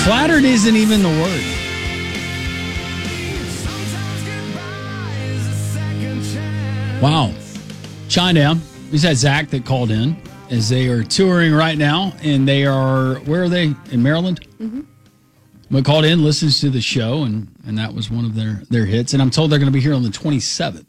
Flattered isn't even the word. Wow. Shinedown. We had Zach that called in as they are touring right now, and they are, where are they? In Maryland? Mm-hmm. But called in, listens to the show, and that was one of their hits. And I'm told they're going to be here on the 27th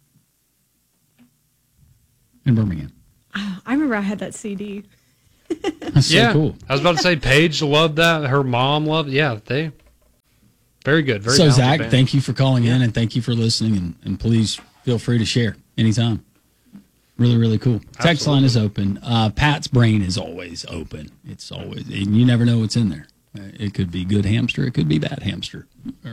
in Birmingham. I remember I had that CD. That's so cool. I was about to say, Paige loved that. Her mom loved it. Yeah, they very good. Very so, talented Zach, band. thank you for calling in, and thank you for listening, and please feel free to share anytime. Really, really cool. Absolutely. Text line is open. Pat's brain is always open. It's always, and you never know what's in there. It could be good hamster. It could be bad hamster.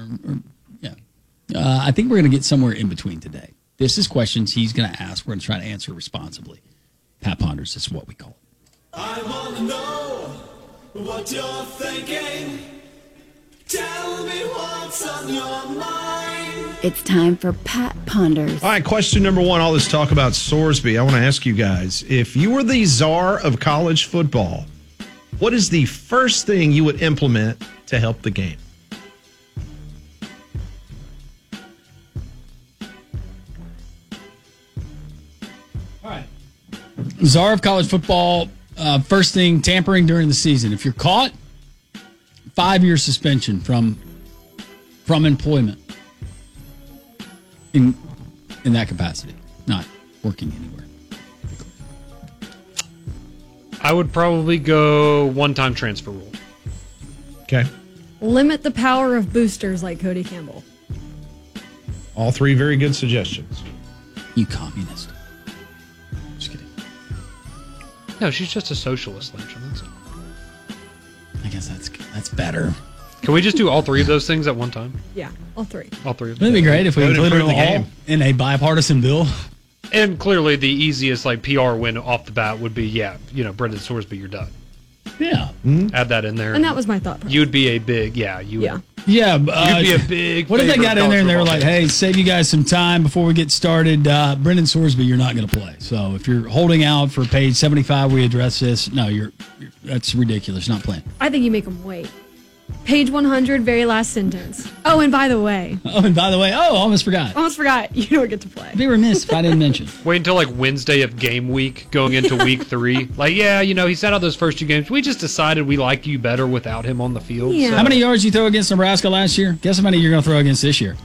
I think we're going to get somewhere in between today. This is questions he's going to ask. We're going to try to answer responsibly. Pat Ponders is what we call it. I want to know what you're thinking. Tell me what's on your mind. It's time for Pat Ponders. All right, question number one, all this talk about Sorsby. I want to ask you guys, if you were the czar of college football, what is the first thing you would implement to help the game? All right. Czar of college football, first thing, tampering during the season. If you're caught, 5-year suspension from employment in that capacity, not working anywhere. I would probably go one-time transfer rule. Okay. Limit the power of boosters like Cody Campbell. All three very good suggestions. You communist. Just kidding. No, she's just a socialist, Lynch. That's it. I guess that's better. Can we just do all three of those things at one time? Yeah, all three. All three of them. Wouldn't it be great if we That would included improve them the all game. in a bipartisan bill? And clearly, the easiest PR win off the bat would be, Brendan Sorsby, you're done. Yeah. Add that in there. And that was my thought process. You'd be a big, Yeah. you'd Yeah. be a big. What if they favorite got in there and they were college like, football hey, save you guys some time before we get started. Brendan Sorsby, you're not going to play. So if you're holding out for page 75, we address this. No, that's ridiculous. Not playing. I think you make them wait. Page 100, very last sentence. Oh, and by the way. Oh, and by the way, almost forgot. Almost forgot. You don't get to play. I'd be remiss if I didn't mention. Wait until Wednesday of game week going into week 3. He sat out those first 2 games. We just decided we like you better without him on the field. Yeah. So. How many yards you throw against Nebraska last year? Guess how many you're going to throw against this year?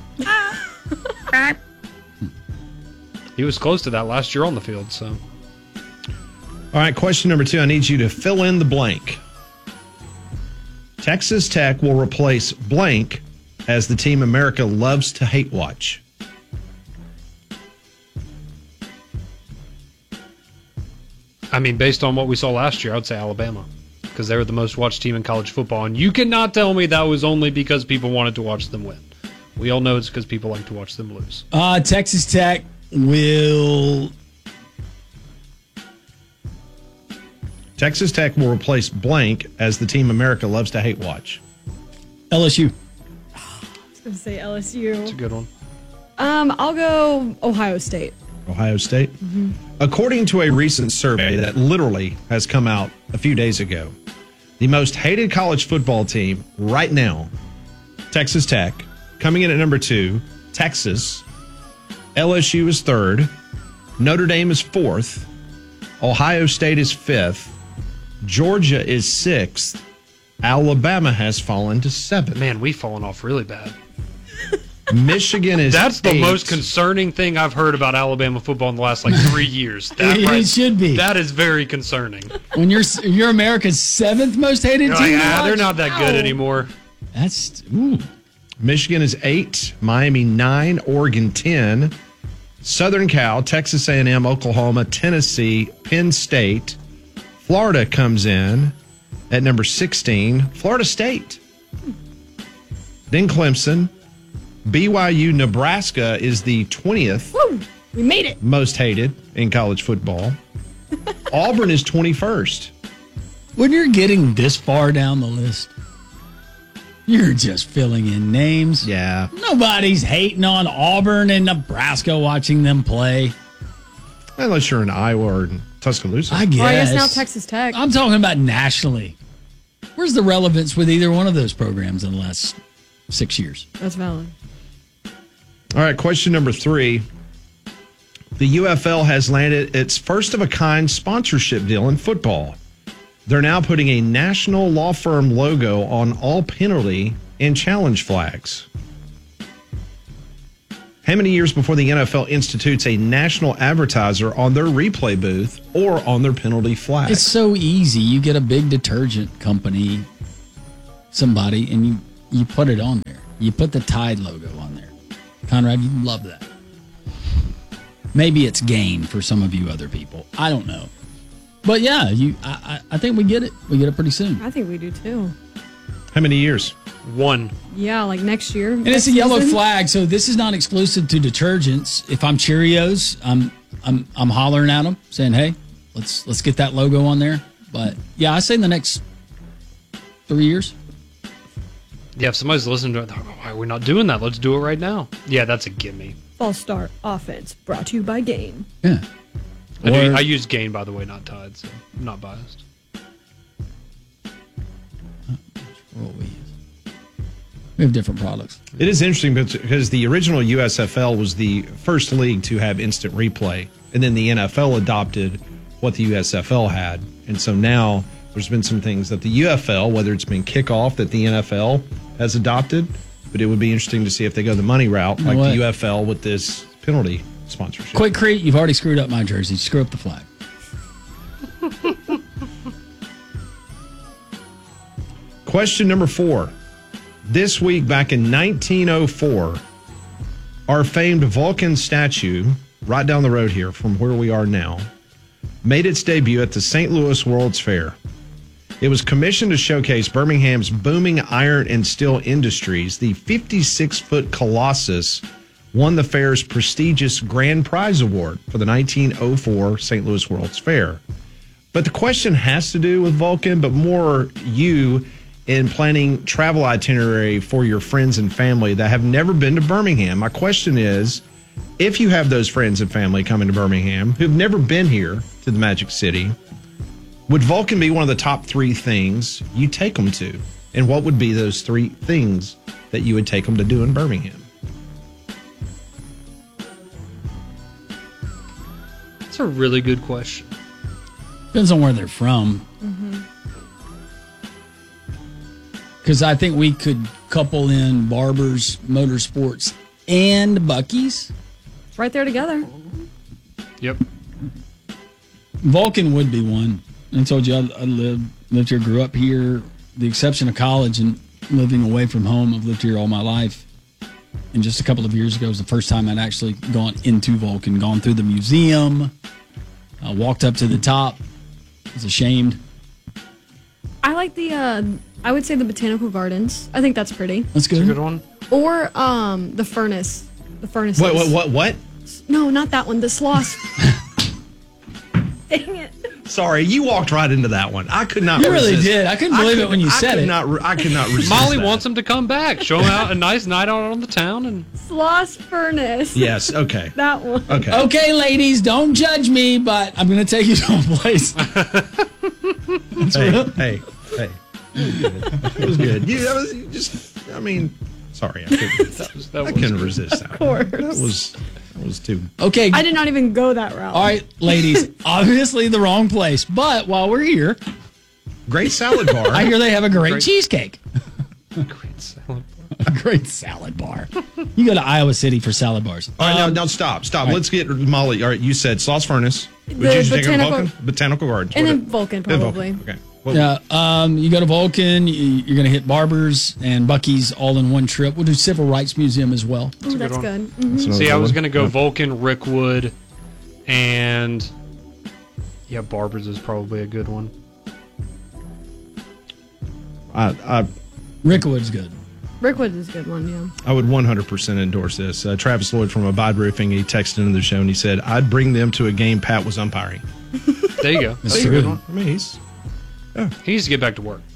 He was close to that last year on the field. So, All right, question number 2. I need you to fill in the blank. Texas Tech will replace blank as the team America loves to hate watch. I mean, based on what we saw last year, I would say Alabama because they were the most watched team in college football. And you cannot tell me that was only because people wanted to watch them win. We all know it's because people like to watch them lose. Texas Tech will... Texas Tech will replace blank as the team America loves to hate watch. LSU. I was going to say LSU. It's a good one. I'll go Ohio State. Ohio State. Mm-hmm. According to a recent survey that literally has come out a few days ago, the most hated college football team right now, Texas Tech. Coming in at number 2, Texas. LSU is 3rd. Notre Dame is 4th. Ohio State is 5th. Georgia is 6th. Alabama has fallen to 7th. Man, we've fallen off really bad. Michigan is That's the 8th. most concerning thing I've heard about Alabama football in the last 3 years. It should be. That is very concerning. When you're America's 7th most hated team. They're not that good anymore. That's ooh. Michigan is 8, Miami 9, Oregon 10, Southern Cal, Texas A&M, Oklahoma, Tennessee, Penn State. Florida comes in at number 16, Florida State. Then Clemson, BYU, Nebraska is the 20th Woo! We made it. most hated in college football. Auburn is 21st. When you're getting this far down the list, you're just filling in names. Yeah. Nobody's hating on Auburn and Nebraska watching them play. Unless you're in Iowa or in Tuscaloosa. I guess. Well, I guess now Texas Tech. I'm talking about nationally. Where's the relevance with either one of those programs in the last 6 years? That's valid. All right, question number 3. The UFL has landed its first-of-a-kind sponsorship deal in football. They're now putting a national law firm logo on all penalty and challenge flags. How many years before the NFL institutes a national advertiser on their replay booth or on their penalty flag? It's so easy. You get a big detergent company, somebody, and you put it on there. You put the Tide logo on there. Conrad, you love that. Maybe it's Gain for some of you other people. I don't know. But yeah, I think we get it. We get it pretty soon. I think we do too. How many years? 1. Yeah, like next year. And it's a yellow flag, so this is not exclusive to detergents. If I'm Cheerios, I'm hollering at them, saying, "Hey, let's get that logo on there." But yeah, I say in the next 3 years. Yeah, if somebody's listening to it, why are we not doing that? Let's do it right now. Yeah, that's a gimme. False start offense brought to you by Gain. Yeah. I use Gain, by the way, not Tide, so I'm not biased. What we use. We have different products. It is interesting because the original USFL was the first league to have instant replay, and then the NFL adopted what the USFL had. And so now there's been some things that the UFL, whether it's been kickoff, that the NFL has adopted, but it would be interesting to see if they go the money route, like the UFL with this penalty sponsorship. Quick, Crete, you've already screwed up my jersey. Screw up the flag. Question number 4. This week, back in 1904, our famed Vulcan statue, right down the road here from where we are now, made its debut at the St. Louis World's Fair. It was commissioned to showcase Birmingham's booming iron and steel industries. The 56-foot Colossus won the fair's prestigious Grand Prize Award for the 1904 St. Louis World's Fair. But the question has to do with Vulcan, but more you in planning travel itinerary for your friends and family that have never been to Birmingham. My question is, if you have those friends and family coming to Birmingham who've never been here to the Magic City, would Vulcan be one of the top 3 things you take them to? And what would be those 3 things that you would take them to do in Birmingham? That's a really good question. Depends on where they're from. Because I think we could couple in Barbers, Motorsports, and Buc-ee's. It's right there together. Yep. Vulcan would be one. I told you I lived here, grew up here. The exception of college and living away from home, I've lived here all my life. And just a couple of years ago was the first time I'd actually gone into Vulcan, gone through the museum, walked up to the top. I was ashamed. I like I would say the Botanical Gardens. I think that's pretty. That's good. That's a good one. Or the furnace. The furnace. What? No, not that one. The Sloss. Dang it. Sorry, you walked right into that one. I could not You resist. really did. I couldn't believe it when you said it. I could not resist Molly that. wants him to come back. Show him out a nice night out on the town. And Sloss Furnace. Yes, okay. That one. Okay. Okay, ladies, don't judge me, but I'm going to take you to a place. Hey. It was good. Sorry. I couldn't resist that. Of course. That was too. Okay. I did not even go that route. All right, ladies, obviously the wrong place. But while we're here, Great salad bar. I hear they have a great cheesecake. great salad. A great salad bar. You go to Iowa City for salad bars. All right, now stop. right. Let's get Molly. All right, you said Sauce Furnace. Would The you take her to Botanical- Vulcan? Botanical Gardens. And What then it- Vulcan, then probably. Okay. You go to Vulcan, you're going to hit Barbers and Buc-ee's all in one trip. We'll do Civil Rights Museum as well. Ooh, that's one. good. That's another See, I good was one. going to go Vulcan, Rickwood, and Barbers is probably a good one. Rickwood's good. Rickwood is a good one, yeah. I would 100% endorse this. Travis Lloyd from Abide Roofing, he texted into the show and he said, I'd bring them to a game Pat was umpiring. There you go. That's That's a true. good one. I mean, he's... He needs to get back to work.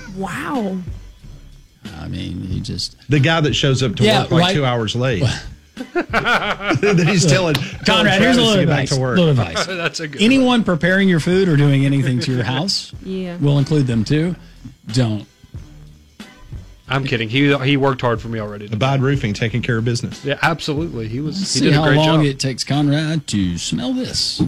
Wow. I mean, he just... The guy that shows up to Yeah, work like right. 2 hours late. that he's telling Conrad, here's a Travis little to get back advice. to work. Little advice. That's a good Anyone preparing your food or doing anything to your house, Yeah. we'll include them too. Don't. I'm kidding. He worked hard for me already. Abide Roofing taking care of business. Yeah, absolutely. He See did a how great long job. it takes Conrad to smell this.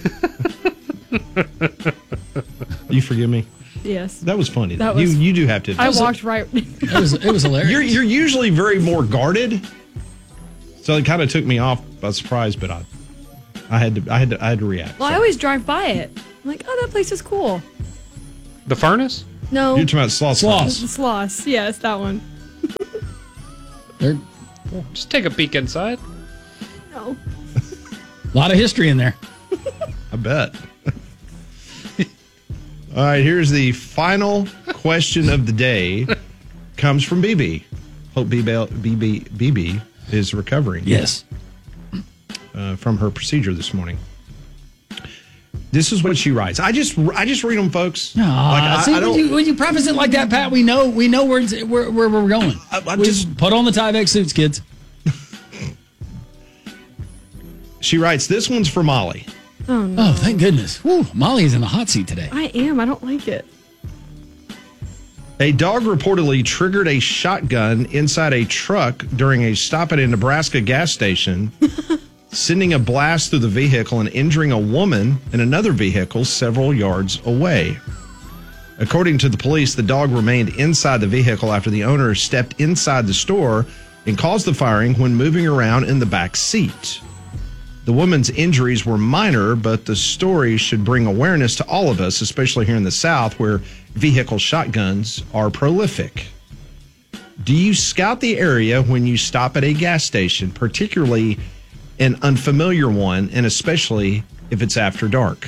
You forgive me? Yes. That was funny. That was- you do have to. I walked right. It was hilarious. You're usually very more guarded, so it kind of took me off by surprise. But I had to react. Well, I always drive by it. I'm like, oh, that place is cool. The furnace? No. You're talking about Sloss. Sloss. The Sloss. Yes, that one. There's Just take a peek inside. No. a lot of history in there. I bet. All right, here's the final question of the day. Comes from BB. Hope BB is recovering. Yes. From her procedure this morning. This is what she writes. I just read them, folks. See, when you preface it like that, Pat, we know where we're going. We just put on the Tyvek suits, kids. She writes, this one's for Molly. Oh, no. Oh, thank goodness. Woo, Molly is in the hot seat today. I am. I don't like it. A dog reportedly triggered a shotgun inside a truck during a stop at a Nebraska gas station, sending a blast through the vehicle and injuring a woman in another vehicle several yards away. According to the police, the dog remained inside the vehicle after the owner stepped inside the store and caused the firing when moving around in the back seat. The woman's injuries were minor, but the story should bring awareness to all of us, especially here in the South, where vehicle shotguns are prolific. Do you scout the area when you stop at a gas station, particularly an unfamiliar one, and especially if it's after dark?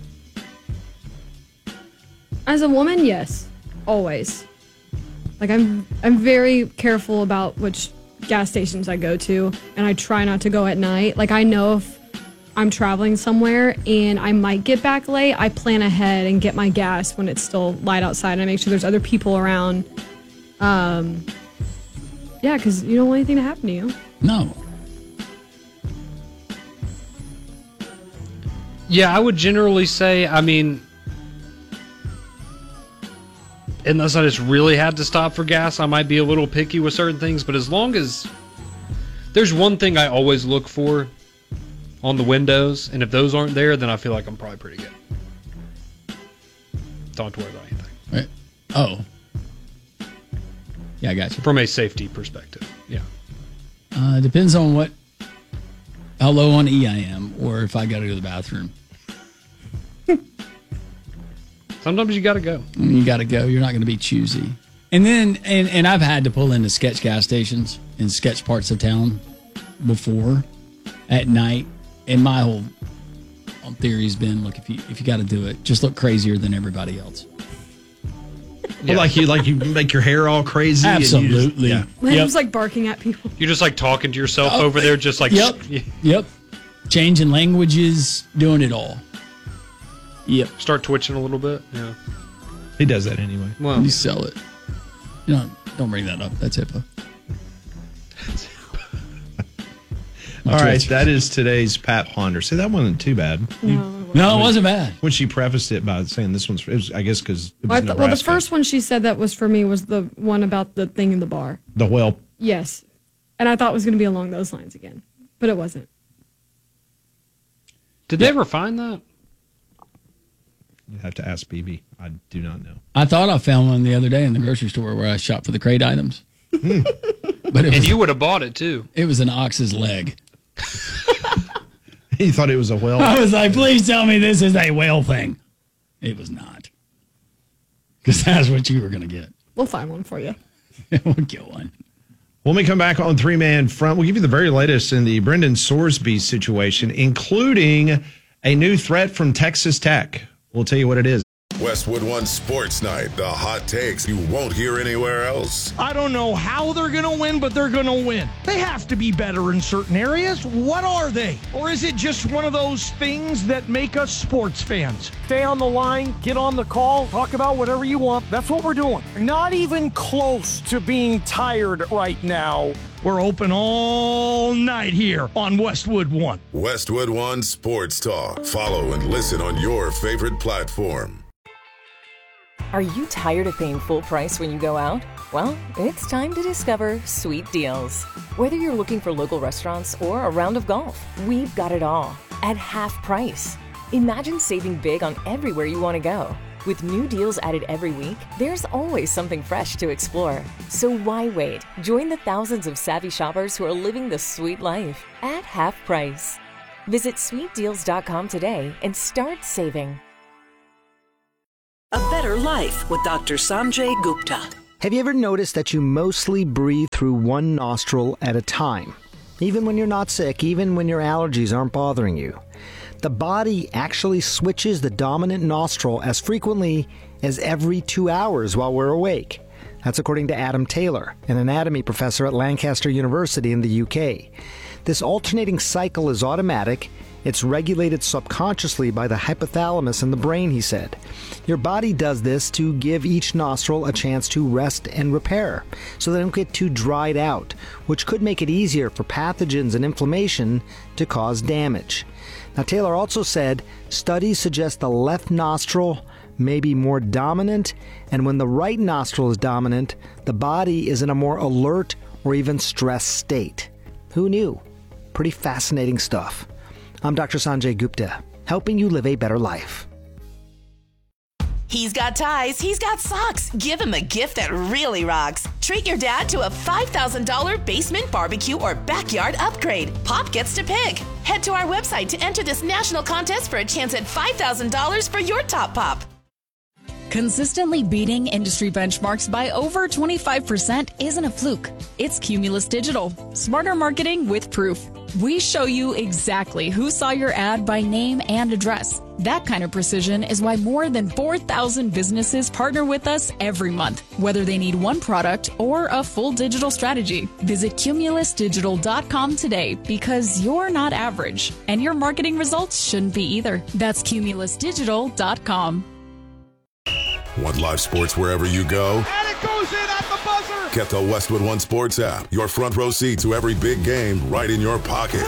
As a woman, yes. Always. Like, I'm very careful about which gas stations I go to, and I try not to go at night. Like, I know if I'm traveling somewhere and I might get back late, I plan ahead and get my gas when it's still light outside, and I make sure there's other people around. Yeah, because you don't want anything to happen to you. No. Yeah, I would generally say, I mean, unless I just really had to stop for gas, I might be a little picky with certain things. But as long as there's one thing I always look for on the windows, and if those aren't there, then I feel like I'm probably pretty good. Don't have to worry about anything. Right. Oh. Yeah, I got you. From a safety perspective, yeah. Depends on how low on E I am, or if I got to go to the bathroom. Sometimes you got to go. You got to go. You're not going to be choosy. And then, and I've had to pull into sketch gas stations in sketch parts of town before at night. And my whole theory has been, look, if you got to do it, just look crazier than everybody else. Well, like you make your hair all crazy. Absolutely. And I'm just like barking at people. You're just like talking to yourself over there, just like, Yep. Changing languages, doing it all. Yep. Start twitching a little bit. Yeah. he does that anyway. Well, You sell it. Don't bring that up. That's HIPAA. All right, that is today's Pat Ponder. See, that wasn't too bad. No, it wasn't bad. When she prefaced it by saying this one's, I guess because it was Well, Nebraska. the first one she said that was for me was the one about the thing in the bar. The whale. Yes. And I thought it was going to be along those lines again, but it wasn't. did they ever find that? You have to ask BB. I do not know. I thought I found one the other day in the grocery store where I shop for the crate items. But And you would have bought it too. it was an ox's leg. He thought it was a whale. I was like, please tell me this is a whale thing. It was not. Because that's what you were going to get. We'll find one for you. We'll get one. When we come back on Three Man Front, we'll give you the very latest in the Brendan Sorsby situation, including a new threat from Texas Tech. We'll tell you what it is. Westwood One Sports Night. The hot takes you won't hear anywhere else. I don't know how they're going to win, but they're going to win. They have to be better in certain areas. What are they? Or is it just one of those things that make us sports fans? Stay on the line, get on the call, talk about whatever you want. That's what we're doing. Not even close to being tired right now. We're open all night here on Westwood One. Westwood One Sports Talk. Follow and listen on your favorite platform. Are you tired of paying full price when you go out? Well, it's time to discover Sweet Deals. Whether you're looking for local restaurants or a round of golf, we've got it all at half price. Imagine saving big on everywhere you want to go. With new deals added every week, there's always something fresh to explore. So why wait? Join the thousands of savvy shoppers who are living the sweet life at half price. Visit sweetdeals.com today and start saving. A better life with Dr. Sanjay Gupta. Have you ever noticed that you mostly breathe through one nostril at a time? Even when you're not sick, even when your allergies aren't bothering you. The body actually switches the dominant nostril as frequently as every 2 hours while we're awake. That's according to Adam Taylor, an anatomy professor at Lancaster University in the UK. This alternating cycle is automatic. It's regulated subconsciously by the hypothalamus in the brain, he said. Your body does this to give each nostril a chance to rest and repair, so they don't get too dried out, which could make it easier for pathogens and inflammation to cause damage. Now, Taylor also said studies suggest the left nostril may be more dominant, and when the right nostril is dominant, the body is in a more alert or even stressed state. Who knew? Pretty fascinating stuff. I'm Dr. Sanjay Gupta, helping you live a better life. He's got ties, he's got socks. Give him a gift that really rocks. Treat your dad to a $5,000 basement barbecue or backyard upgrade. Pop gets to pick. Head to our website to enter this national contest for a chance at $5,000 for your top pop. Consistently beating industry benchmarks by over 25% isn't a fluke. It's Cumulus Digital. Smarter marketing with proof. We show you exactly who saw your ad by name and address. That kind of precision is why more than 4,000 businesses partner with us every month, whether they need one product or a full digital strategy. Visit cumulusdigital.com today because you're not average, and your marketing results shouldn't be either. That's cumulusdigital.com. Want live sports wherever you go? And it goes in at the buzzer. Get the Westwood One Sports app. Your front row seat to every big game right in your pocket.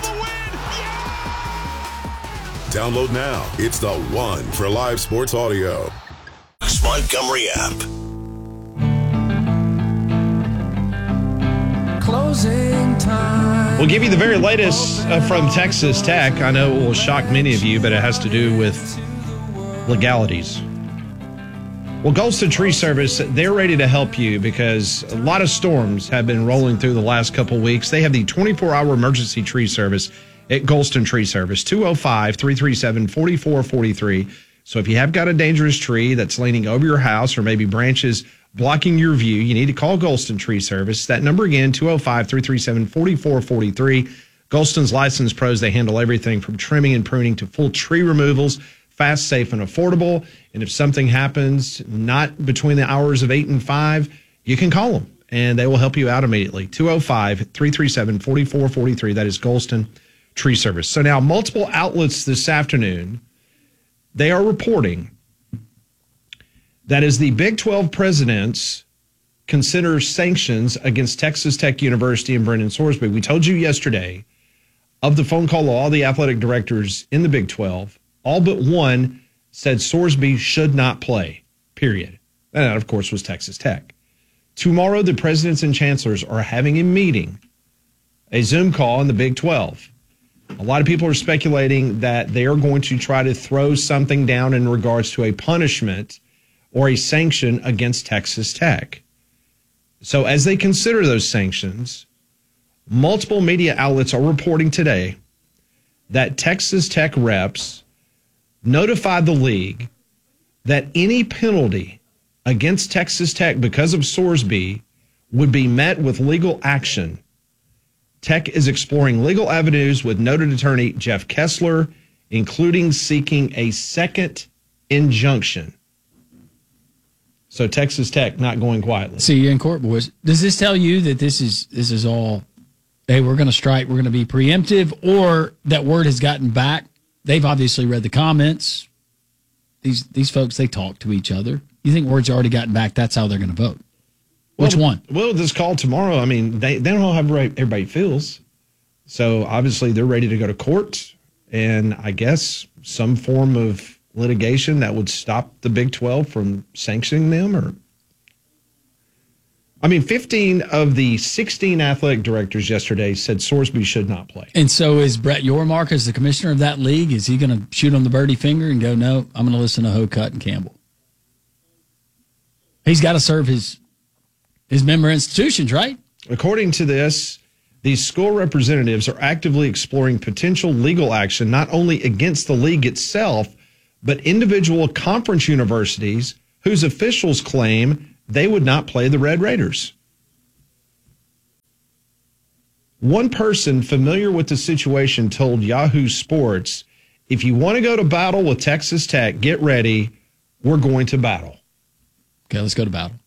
Download now. It's the one for live sports audio. Montgomery app. Closing time. We'll give you the very latest from Texas Tech. I know it will shock many of you, but it has to do with legalities. Well, Golston Tree Service, they're ready to help you because a lot of storms have been rolling through the last couple weeks. They have the 24-hour emergency tree service at Golston Tree Service, 205-337-4443. So if you have got a dangerous tree that's leaning over your house or maybe branches blocking your view, you need to call Golston Tree Service. That number again, 205-337-4443. Golston's licensed pros, they handle everything from trimming and pruning to full tree removals. Fast, safe, and affordable. And if something happens not between the hours of 8 and 5, you can call them, and they will help you out immediately. 205-337-4443. That is Golston Tree Service. So now multiple outlets this afternoon, they are reporting that as the Big 12 presidents consider sanctions against Texas Tech University and Brennan Sorsby, we told you yesterday of the phone call of all the athletic directors in the Big 12, all but one said Sorsby should not play, period. And that, of course, was Texas Tech. Tomorrow, the presidents and chancellors are having a meeting, a Zoom call in the Big 12. A lot of people are speculating that they are going to try to throw something down in regards to a punishment or a sanction against Texas Tech. So as they consider those sanctions, multiple media outlets are reporting today that Texas Tech reps notified the league that any penalty against Texas Tech because of Sorsby would be met with legal action. Tech is exploring legal avenues with noted attorney Jeff Kessler, including seeking a second injunction. So Texas Tech not going quietly. See you in court, boys. Does this tell you that this is all, hey, we're going to strike, we're going to be preemptive, or that word has gotten back? They've obviously read the comments. These folks, they talk to each other. You think word's already gotten back, that's how they're going to vote? Which one? Well, this call tomorrow, I mean, they don't know how everybody feels. So obviously they're ready to go to court, and I guess some form of litigation that would stop the Big 12 from sanctioning them. 15 of the 16 athletic directors yesterday said Sorsby should not play. And so is Brett Yormark, as the commissioner of that league, is he going to shoot on the birdie finger and go, no, I'm going to listen to Hocutt and Campbell? He's got to serve his member institutions, right? According to this, these school representatives are actively exploring potential legal action not only against the league itself, but individual conference universities whose officials claim they would not play the Red Raiders. One person familiar with the situation told Yahoo Sports, if you want to go to battle with Texas Tech, get ready. We're going to battle. Okay, let's go to battle.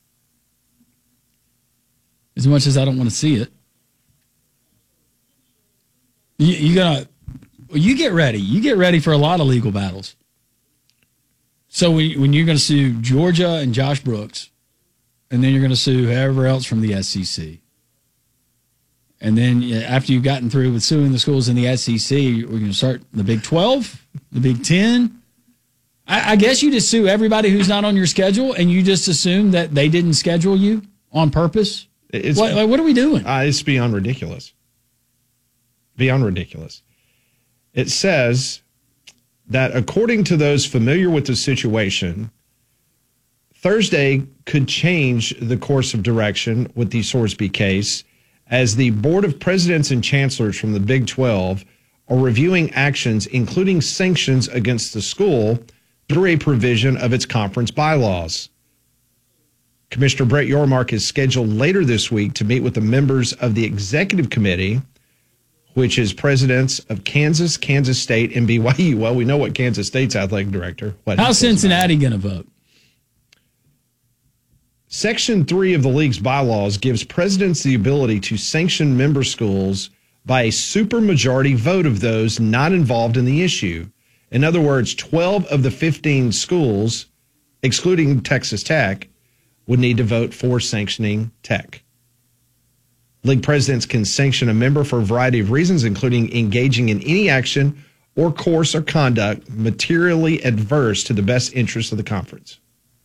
As much as I don't want to see it. You get ready. You get ready for a lot of legal battles. So when you're going to sue Georgia and Josh Brooks, and then you're going to sue whoever else from the SEC, and then after you've gotten through with suing the schools in the SEC, we're going to start the Big 12, the Big 10. I guess you just sue everybody who's not on your schedule, and you just assume that they didn't schedule you on purpose. What are we doing? It's beyond ridiculous. Beyond ridiculous. It says that according to those familiar with the situation, Thursday could change the course of direction with the Sorsby case, as the Board of Presidents and Chancellors from the Big 12 are reviewing actions, including sanctions against the school through a provision of its conference bylaws. Commissioner Brett Yormark is scheduled later this week to meet with the members of the executive committee, which is presidents of Kansas, Kansas State, and BYU. Well, we know what Kansas State's athletic director. How's Cincinnati going to vote? Section 3 of the league's bylaws gives presidents the ability to sanction member schools by a supermajority vote of those not involved in the issue. In other words, 12 of the 15 schools, excluding Texas Tech, would need to vote for sanctioning Tech. League presidents can sanction a member for a variety of reasons, including engaging in any action or course or conduct materially adverse to the best interests of the conference.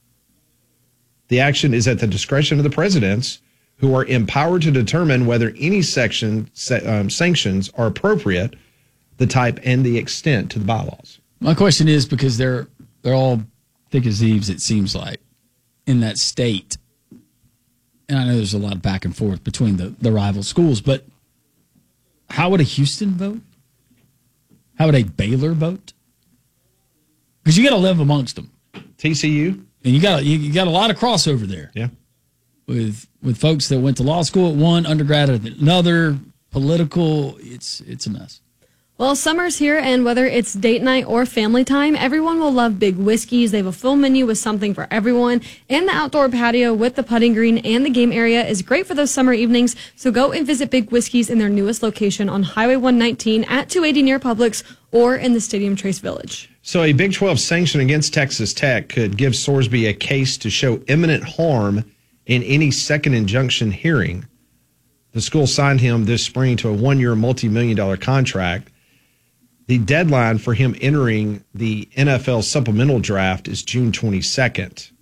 The action is at the discretion of the presidents, who are empowered to determine whether any sanctions are appropriate, the type and the extent to the bylaws. My question is, because they're all thick as thieves, it seems like, in that state. And I know there's a lot of back and forth between the rival schools, but how would a Houston vote? How would a Baylor vote? Because you got to live amongst them. TCU? And you got a lot of crossover there. Yeah. With folks that went to law school at one, undergrad at another, political, it's a mess. Well, summer's here, and whether it's date night or family time, everyone will love Big Whiskies. They have a full menu with something for everyone, and the outdoor patio with the putting green and the game area is great for those summer evenings. So go and visit Big Whiskies in their newest location on Highway 119 at 280 near Publix or in the Stadium Trace Village. So a Big 12 sanction against Texas Tech could give Sorsby a case to show imminent harm in any second injunction hearing. The school signed him this spring to a one-year multi-million-dollar contract. The deadline for him entering the NFL supplemental draft is June 22nd.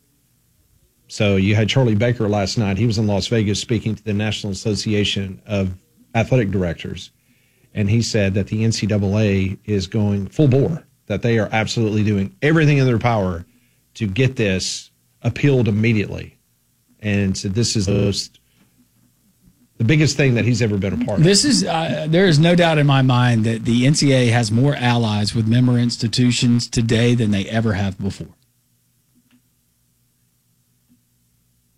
So you had Charlie Baker last night. He was in Las Vegas speaking to the National Association of Athletic Directors, and he said that the NCAA is going full bore, that they are absolutely doing everything in their power to get this appealed immediately. And so this is the biggest thing that he's ever been a part of. This is there is no doubt in my mind that the NCAA has more allies with member institutions today than they ever have before.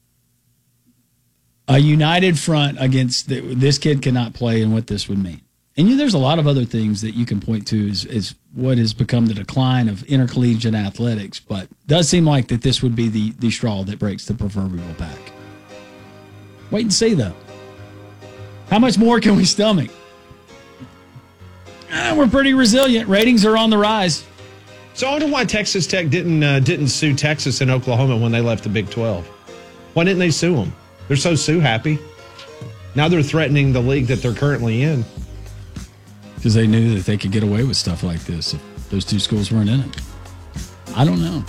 A united front against this kid cannot play, and what this would mean. And there's a lot of other things that you can point to as what has become the decline of intercollegiate athletics, but it does seem like that this would be the straw that breaks the proverbial back. Wait and see, though. How much more can we stomach? We're pretty resilient. Ratings are on the rise. So I wonder why Texas Tech didn't sue Texas and Oklahoma when they left the Big 12. Why didn't they sue them? They're so sue happy. Now they're threatening the league that they're currently in. Because they knew that they could get away with stuff like this if those two schools weren't in it. I don't know.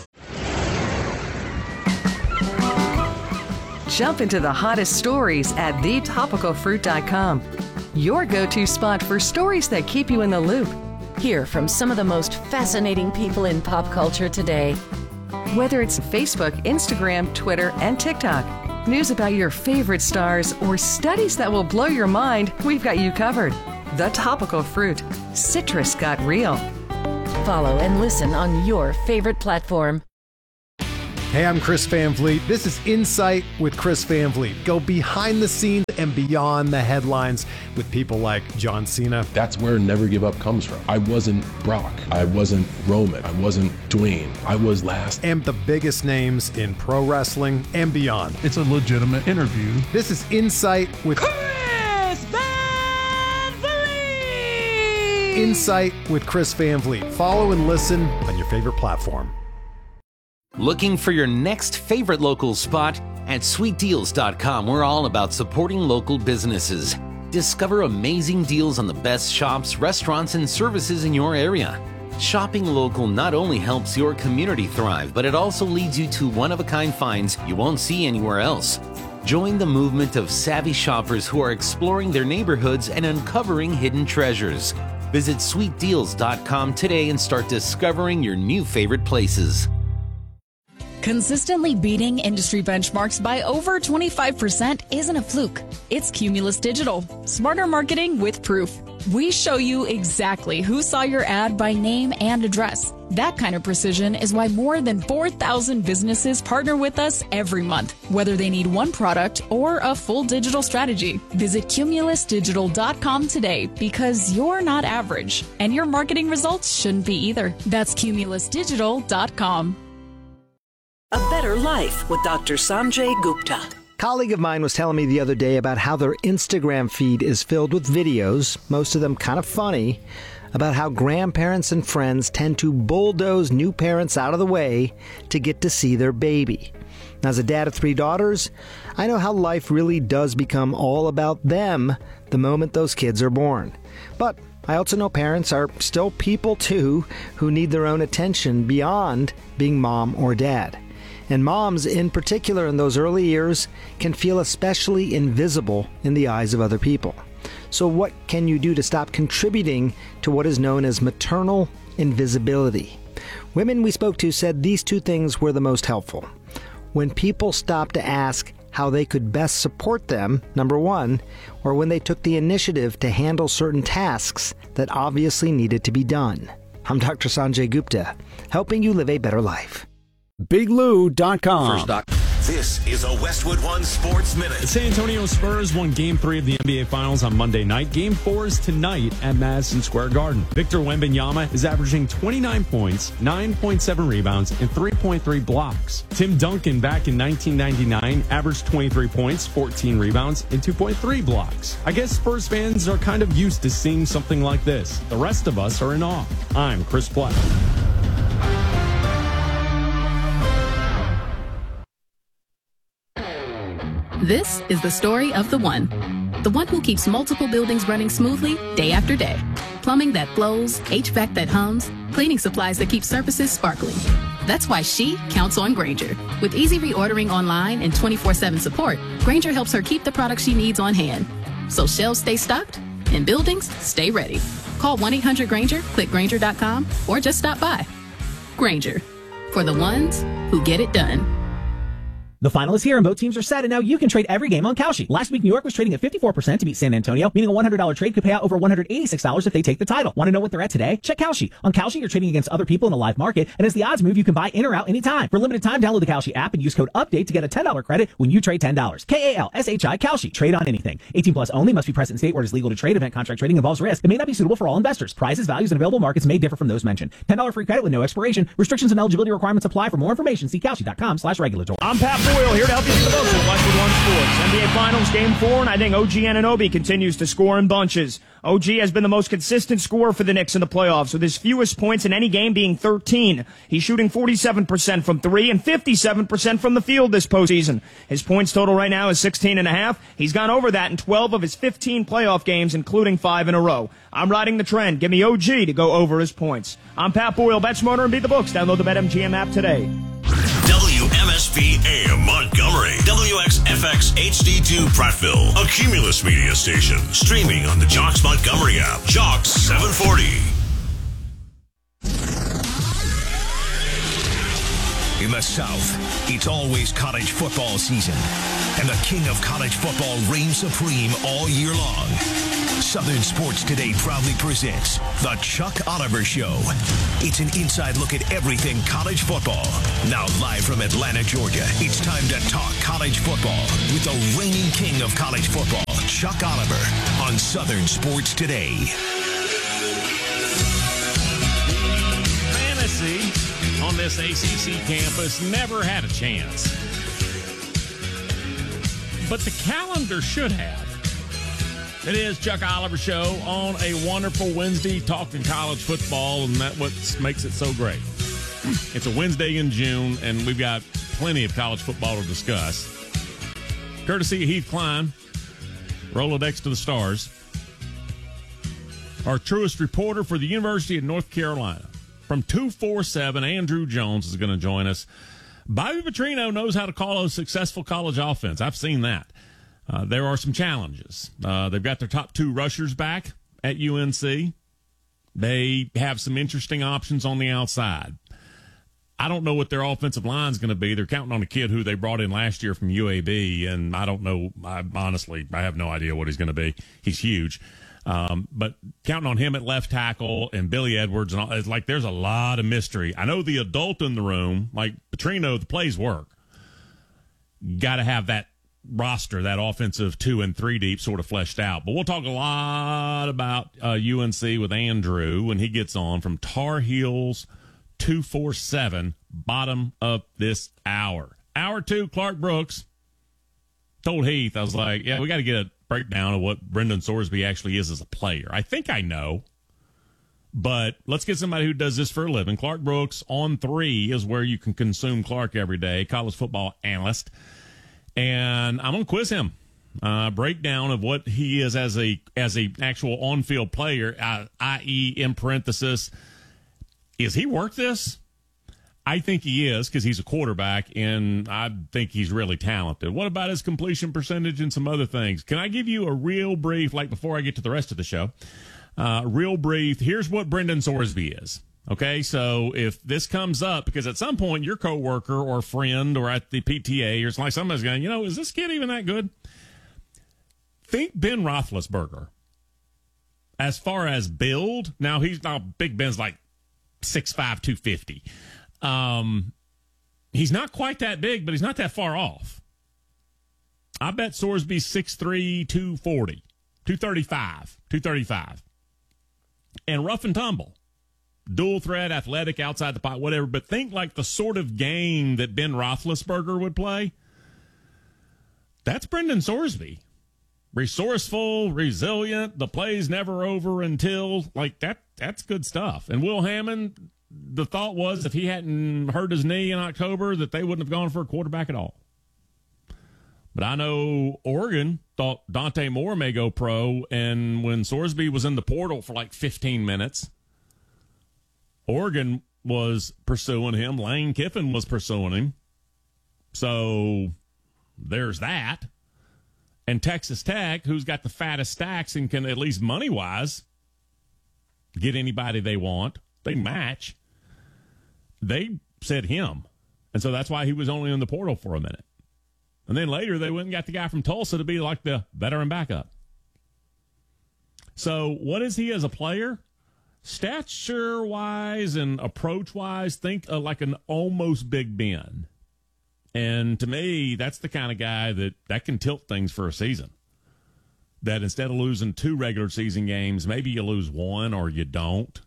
Jump into the hottest stories at thetopicalfruit.com. Your go-to spot for stories that keep you in the loop. Hear from some of the most fascinating people in pop culture today. Whether it's Facebook, Instagram, Twitter, and TikTok, news about your favorite stars, or studies that will blow your mind, we've got you covered. The Topical Fruit. Citrus got real. Follow and listen on your favorite platform. Hey, I'm Chris Van Vliet. This is Insight with Chris Van Vliet. Go behind the scenes and beyond the headlines with people like John Cena. That's where Never Give Up comes from. I wasn't Brock. I wasn't Roman. I wasn't Dwayne. I was last. And the biggest names in pro wrestling and beyond. It's a legitimate interview. This is Insight with Chris Van Vliet! Insight with Chris Van Vliet. Follow and listen on your favorite platform. Looking for your next favorite local spot? At sweetdeals.com, we're all about supporting local businesses. Discover amazing deals on the best shops, restaurants, and services in your area. Shopping local not only helps your community thrive, but it also leads you to one-of-a-kind finds you won't see anywhere else. Join the movement of savvy shoppers who are exploring their neighborhoods and uncovering hidden treasures. Visit sweetdeals.com today and start discovering your new favorite places. Consistently beating industry benchmarks by over 25% isn't a fluke. It's Cumulus Digital. Smarter marketing with proof. We show you exactly who saw your ad by name and address. That kind of precision is why more than 4,000 businesses partner with us every month, whether they need one product or a full digital strategy. Visit cumulusdigital.com today because you're not average, and your marketing results shouldn't be either. That's cumulusdigital.com. A Better Life with Dr. Sanjay Gupta. A colleague of mine was telling me the other day about how their Instagram feed is filled with videos, most of them kind of funny, about how grandparents and friends tend to bulldoze new parents out of the way to get to see their baby. Now, as a dad of 3 daughters, I know how life really does become all about them the moment those kids are born. But I also know parents are still people too who need their own attention beyond being mom or dad. And moms, in particular in those early years, can feel especially invisible in the eyes of other people. So what can you do to stop contributing to what is known as maternal invisibility? Women we spoke to said these 2 things were the most helpful. When people stopped to ask how they could best support them, number 1, or when they took the initiative to handle certain tasks that obviously needed to be done. I'm Dr. Sanjay Gupta, helping you live a better life. BigLou.com. This is a Westwood One Sports Minute. The San Antonio Spurs won Game 3 of the NBA Finals on Monday night. Game 4 is tonight at Madison Square Garden. Victor Wembanyama is averaging 29 points, 9.7 rebounds, and 3.3 blocks. Tim Duncan, back in 1999, averaged 23 points, 14 rebounds, and 2.3 blocks. I guess Spurs fans are kind of used to seeing something like this. The rest of us are in awe. I'm Chris Platt. This is the story of the one who keeps multiple buildings running smoothly day after day. Plumbing that flows, HVAC that hums, cleaning supplies that keep surfaces sparkling. That's why she counts on Grainger. With easy reordering online and 24/7 support, Grainger helps her keep the products she needs on hand. So shelves stay stocked and buildings stay ready. Call 1-800-GRAINGER, click Grainger.com, or just stop by. Grainger, for the ones who get it done. The final is here and both teams are set, and now you can trade every game on Kalshi. Last week, New York was trading at 54% to beat San Antonio, meaning a $100 trade could pay out over $186 if they take the title. Want to know what they're at today? Check Kalshi. On Kalshi, you're trading against other people in the live market, and as the odds move, you can buy in or out anytime. For limited time, download the Kalshi app and use code UPDATE to get a $10 credit when you trade $10. Kalshi. Kalshi. Trade on anything. 18 plus only. Must be present in state where it is legal to trade. Event contract trading involves risk. It may not be suitable for all investors. Prices, values, and available markets may differ from those mentioned. $10 free credit with no expiration. Restrictions and eligibility requirements apply. For more information, see Kalshi.com/regulatory. I'm Pat Boyle, here to help you see the most of Westwood One Sports. NBA Finals Game 4, and I think OG Anunoby continues to score in bunches. OG has been the most consistent scorer for the Knicks in the playoffs, with his fewest points in any game being 13. He's shooting 47% from 3 and 57% from the field this postseason. His points total right now is 16.5. He's gone over that in 12 of his 15 playoff games, including 5 in a row. I'm riding the trend. Give me OG to go over his points. I'm Pat Boyle. Bet smarter and beat the books. Download the BetMGM app today. WMSP AM Montgomery, WXFX HD2 Prattville, a Cumulus media station, streaming on the Jocks Montgomery app. Jocks 740. In the South, it's always college football season, and the king of college football reigns supreme all year long. Southern Sports Today proudly presents The Chuck Oliver Show. It's an inside look at everything college football. Now live from Atlanta, Georgia, it's time to talk college football with the reigning king of college football, Chuck Oliver, on Southern Sports Today. Fantasy on this ACC campus never had a chance. But the calendar should have. It is Chuck Oliver Show on a wonderful Wednesday, talking college football, and that's what makes it so great. It's a Wednesday in June, and we've got plenty of college football to discuss. Courtesy of Heath Klein, Rolodex to the Stars. Our truest reporter for the University of North Carolina. From 247, Andrew Jones is going to join us. Bobby Petrino knows how to call a successful college offense. I've seen that. There are some challenges. They've got their top 2 rushers back at UNC. They have some interesting options on the outside. I don't know what their offensive line is going to be. They're counting on a kid who they brought in last year from UAB, and I don't know. Honestly, I have no idea what he's going to be. He's huge. But counting on him at left tackle and Billy Edwards, and all, it's like there's a lot of mystery. I know the adult in the room, like Petrino, the plays work. Got to have that roster, that offensive 2 and 3 deep sort of fleshed out. But we'll talk a lot about UNC with Andrew when he gets on from Tar Heels 247, bottom of this hour. Hour 2, Clark Brooks told Heath, I was like, yeah, we got to get a breakdown of what Brendan Sorsby actually is as a player. I think I know, but let's get somebody who does this for a living. Clark Brooks on 3 is where you can consume Clark every day, college football analyst. And I'm going to quiz him. Breakdown of what he is as a actual on-field player, i.e., in parenthesis, is he worth this? I think he is because he's a quarterback, and I think he's really talented. What about his completion percentage and some other things? Can I give you a real brief, like before I get to the rest of the show, real brief, here's what Brendan Sorsby is. Okay, so if this comes up, because at some point your coworker or friend or at the PTA or like somebody's going, is this kid even that good? Think Ben Roethlisberger. As far as build, now Big Ben's like 6'5", 250. He's not quite that big, but he's not that far off. I bet Sorsby's 6'3", 240, 235. And rough and tumble. Dual threat, athletic, outside the pot, whatever. But think like the sort of game that Ben Roethlisberger would play. That's Brendan Sorsby. Resourceful, resilient, the play's never over until, that's good stuff. And Will Hammond, the thought was if he hadn't hurt his knee in October that they wouldn't have gone for a quarterback at all. But I know Oregon thought Dante Moore may go pro, and when Sorsby was in the portal for 15 minutes, Oregon was pursuing him. Lane Kiffin was pursuing him. So there's that. And Texas Tech, who's got the fattest stacks and can, at least money-wise, get anybody they want. They match. They said him. And so that's why he was only in the portal for a minute. And then later they went and got the guy from Tulsa to be like the veteran backup. So what is he as a player? Stature-wise and approach-wise, think like an almost Big Ben. And to me, that's the kind of guy that can tilt things for a season. That instead of losing 2 regular season games, maybe you lose 1 or you don't.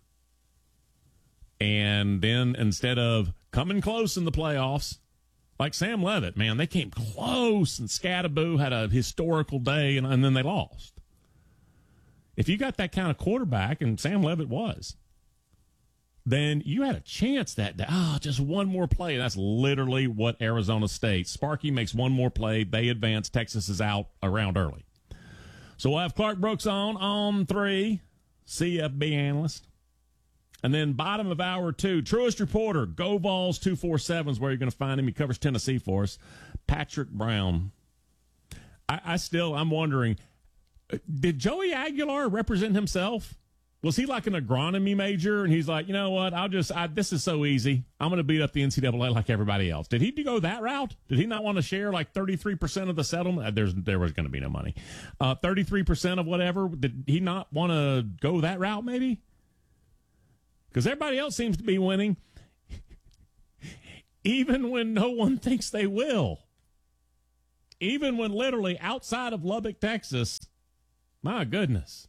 And then instead of coming close in the playoffs, like Sam Levitt, man, they came close, and Scattaboo had a historical day, and then they lost. If you got that kind of quarterback, and Sam Levitt was, then you had a chance that day. Just one more play. That's literally what Arizona State. Sparky makes one more play. They advance. Texas is out around early. So we'll have Clark Brooks on 3, CFB analyst. And then bottom of hour 2, Truist reporter, Go Vols 247 is where you're going to find him. He covers Tennessee for us. Patrick Brown. I'm wondering, did Joey Aguilar represent himself? Was he like an agronomy major? And he's like, you know what? This is so easy. I'm going to beat up the NCAA like everybody else. Did he go that route? Did he not want to share like 33% of the settlement? There was going to be no money. 33% of whatever. Did he not want to go that route maybe? Because everybody else seems to be winning, even when no one thinks they will. Even when literally outside of Lubbock, Texas, my goodness.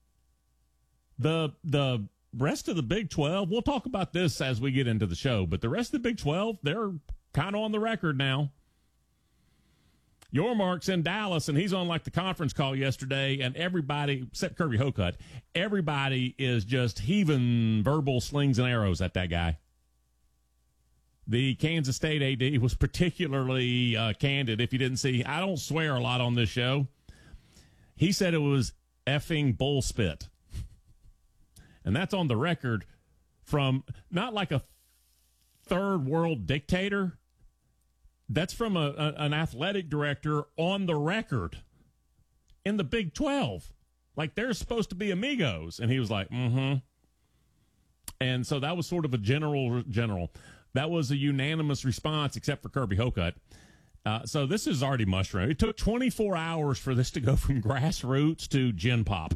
The rest of the Big 12, we'll talk about this as we get into the show, but the rest of the Big 12, they're kind of on the record now. Yormark's in Dallas, and he's on like the conference call yesterday, and everybody, except Kirby Hocutt, everybody is just heaving verbal slings and arrows at that guy. The Kansas State AD was particularly candid. If you didn't see, I don't swear a lot on this show. He said it was effing bullspit. And that's on the record from not like a third world dictator. That's from an athletic director on the record in the Big 12. Like they're supposed to be amigos. And he was like, mm-hmm. And so that was sort of a general. That was a unanimous response except for Kirby Hocutt. So this is already mushroom. It took 24 hours for this to go from grassroots to Gen Pop.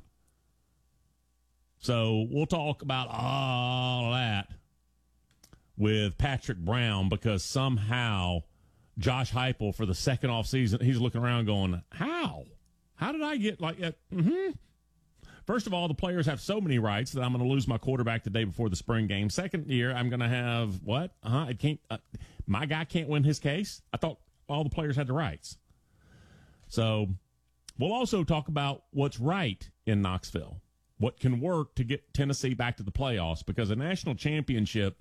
So we'll talk about all of that with Patrick Brown because somehow Josh Heupel for the second off season, he's looking around going, how? How did I get like that? Mm-hmm. First of all, the players have so many rights that I'm going to lose my quarterback the day before the spring game. Second year, I'm going to have what? I can't. My guy can't win his case. I thought all the players had the rights. So we'll also talk about what's right in Knoxville, what can work to get Tennessee back to the playoffs because a national championship.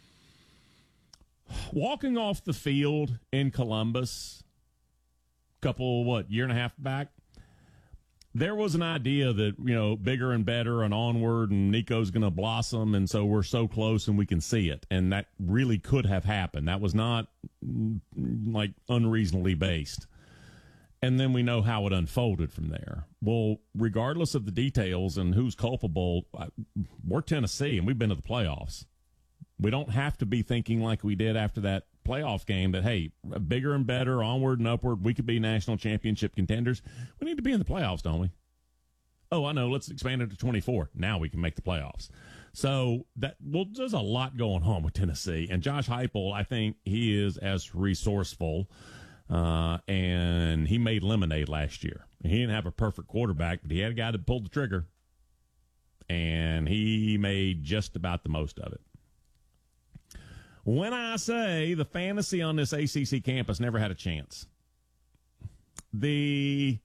Walking off the field in Columbus, year and a half back, there was an idea that, bigger and better and onward and Nico's going to blossom. And so we're so close and we can see it. And that really could have happened. That was not like unreasonably based. And then we know how it unfolded from there. Well, regardless of the details and who's culpable, we're Tennessee and we've been to the playoffs. We don't have to be thinking like we did after that playoff game that, hey, bigger and better, onward and upward, we could be national championship contenders. We need to be in the playoffs, don't we? Oh, I know. Let's expand it to 24. Now we can make the playoffs. So there's a lot going on with Tennessee. And Josh Heupel, I think he is as resourceful, and he made lemonade last year. He didn't have a perfect quarterback, but he had a guy that pulled the trigger, and he made just about the most of it. When I say the fantasy on this ACC campus never had a chance, the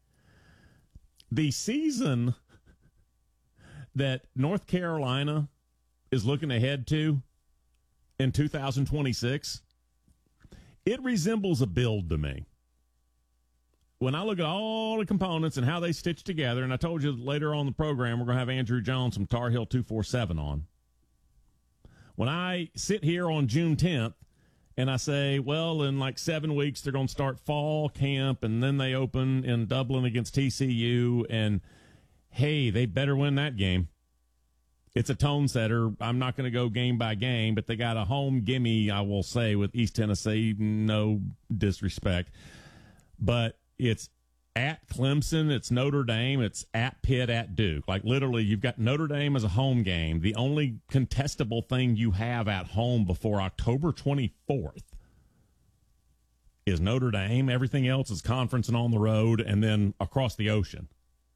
season that North Carolina is looking ahead to in 2026, it resembles a build to me. When I look at all the components and how they stitch together, and I told you later on in the program we're going to have Andrew Jones from Tar Heel 247 on. When I sit here on June 10th and I say, well, in like 7 weeks, they're going to start fall camp and then they open in Dublin against TCU and, hey, they better win that game. It's a tone setter. I'm not going to go game by game, but they got a home gimme, I will say, with East Tennessee. No disrespect. but it's at Clemson, it's Notre Dame, it's at Pitt, at Duke. Like literally, you've got Notre Dame as a home game. The only contestable thing you have at home before October 24th is Notre Dame. Everything else is conference and on the road, and then across the ocean.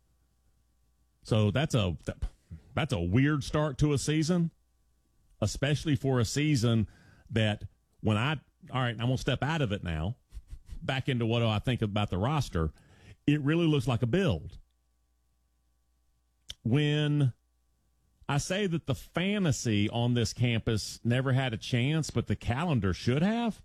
So that's a weird start to a season, especially for a season that all right, I'm going to step out of it now, back into what I think about the roster. It really looks like a build. When I say that the fantasy on this campus never had a chance, but the calendar should have,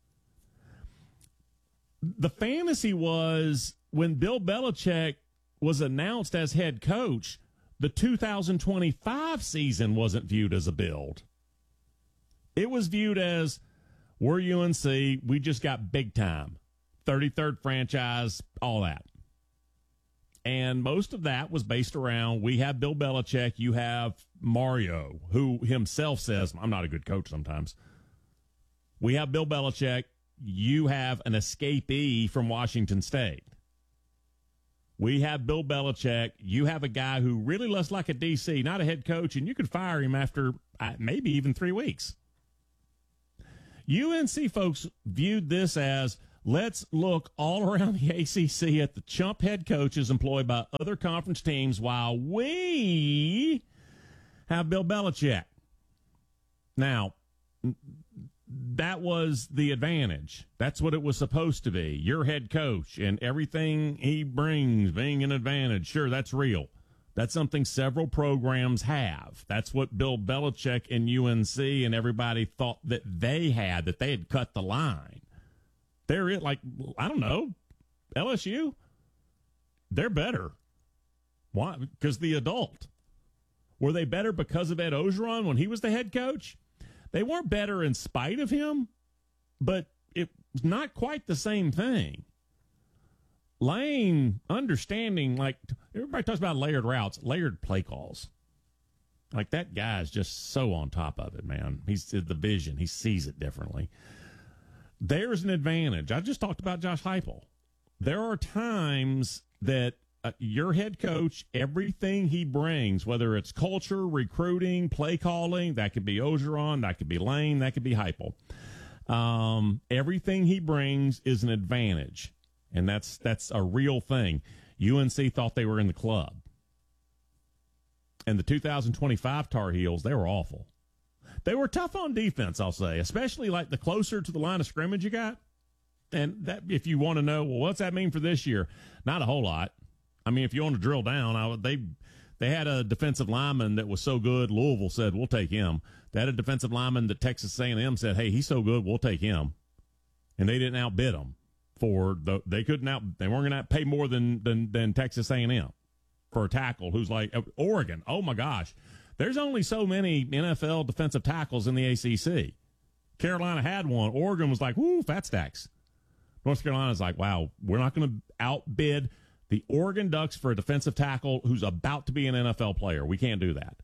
the fantasy was when Bill Belichick was announced as head coach, the 2025 season wasn't viewed as a build. It was viewed as, we're UNC, we just got big time. 33rd franchise, all that. And most of that was based around, we have Bill Belichick, you have Mario, who himself says, I'm not a good coach sometimes. We have Bill Belichick, you have an escapee from Washington State. We have Bill Belichick, you have a guy who really looks like a DC, not a head coach, and you could fire him after maybe even 3 weeks. UNC folks viewed this as, let's look all around the ACC at the chump head coaches employed by other conference teams while we have Bill Belichick. Now, that was the advantage. That's what it was supposed to be. Your head coach and everything he brings being an advantage. Sure, that's real. That's something several programs have. That's what Bill Belichick and UNC and everybody thought that they had cut the line. They're it, like, I don't know, LSU, they're better. Why? Because the adult. Were they better because of Ed Ogeron when he was the head coach? They weren't better in spite of him, but it was not quite the same thing. Lane, understanding, like, everybody talks about layered routes, layered play calls. Like, that guy's just so on top of it, man. He's the vision. He sees it differently. There's an advantage. I just talked about Josh Heupel. There are times that your head coach, everything he brings, whether it's culture, recruiting, play calling, that could be Ogeron, that could be Lane, that could be Heupel. Everything he brings is an advantage, and that's a real thing. UNC thought they were in the club. And the 2025 Tar Heels, they were awful. They were tough on defense, I'll say, especially like the closer to the line of scrimmage you got. And that, if you want to know, well, what's that mean for this year? Not a whole lot. I mean, if you want to drill down, they had a defensive lineman that was so good, Louisville said, we'll take him. They had a defensive lineman that Texas A&M said, hey, he's so good, we'll take him. And they didn't outbid him. They weren't going to pay more than Texas A&M for a tackle who's like Oregon. Oh, my gosh. There's only so many NFL defensive tackles in the ACC. Carolina had one. Oregon was like, whoo, fat stacks. North Carolina's like, wow, we're not going to outbid the Oregon Ducks for a defensive tackle who's about to be an NFL player. We can't do that.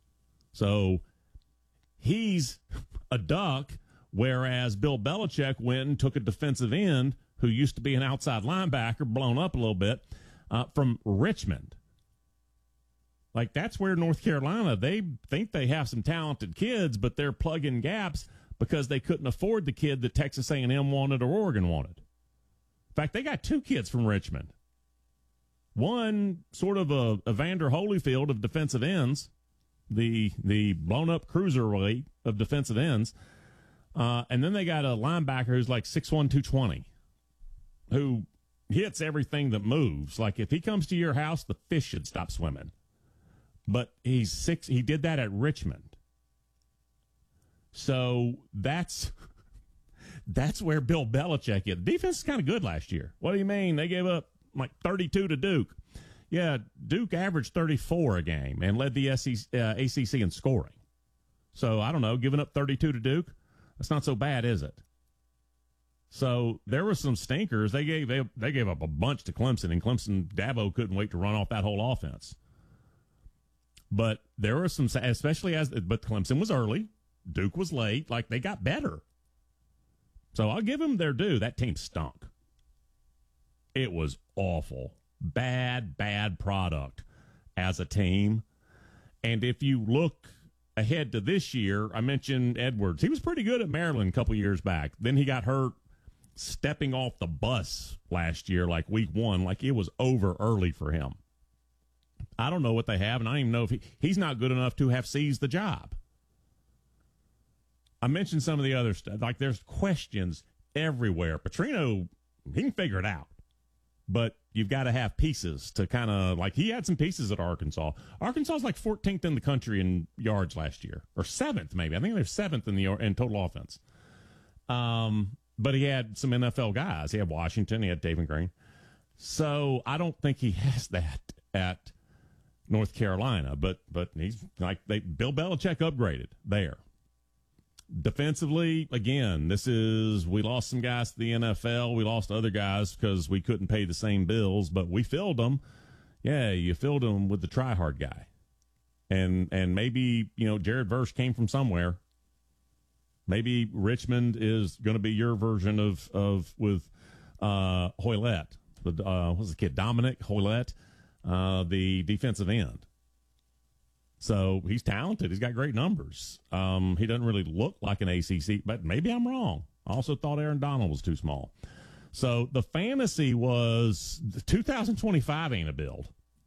So he's a Duck, whereas Bill Belichick went and took a defensive end who used to be an outside linebacker, blown up a little bit, from Richmond. Like, that's where North Carolina, they think they have some talented kids, but they're plugging gaps because they couldn't afford the kid that Texas A&M wanted or Oregon wanted. In fact, they got 2 kids from Richmond. One, sort of a Evander Holyfield of defensive ends, the blown-up cruiserweight of defensive ends. And then they got a linebacker who's like 6'1", 220, who hits everything that moves. Like, if he comes to your house, the fish should stop swimming. But he did that at Richmond. So that's where Bill Belichick is. Defense is kind of good last year. What do you mean? They gave up like 32 to Duke. Yeah, Duke averaged 34 a game and led the ACC in scoring. So, I don't know, giving up 32 to Duke, that's not so bad, is it? So, there were some stinkers. They gave up a bunch to Clemson, and Dabo couldn't wait to run off that whole offense. But there were some, especially but Clemson was early. Duke was late. Like, they got better. So I'll give them their due. That team stunk. It was awful. Bad product as a team. And if you look ahead to this year, I mentioned Edwards. He was pretty good at Maryland a couple years back. Then he got hurt stepping off the bus last year, like week 1, like it was over early for him. I don't know what they have, and I don't even know if he's not good enough to have seized the job. I mentioned some of the other stuff. Like, there's questions everywhere. Petrino, he can figure it out. But you've got to have pieces to kind of, like, he had some pieces at Arkansas. Arkansas's like 14th in the country in yards last year, or 7th maybe. I think they're 7th in total offense. But he had some NFL guys. He had Washington. He had David Green. So I don't think he has that at North Carolina. But he's like Bill Belichick upgraded there. Defensively, again, we lost some guys to the NFL. We lost other guys because we couldn't pay the same bills, but we filled them. Yeah, you filled them with the try-hard guy. And maybe, Jared Verse came from somewhere. Maybe Richmond is going to be your version of with Hoylett. What's the kid? Dominic Hoylett, the defensive end. So he's talented. He's got great numbers. He doesn't really look like an ACC, but maybe I'm wrong. I also thought Aaron Donald was too small. So the fantasy was 2025 ain't a build.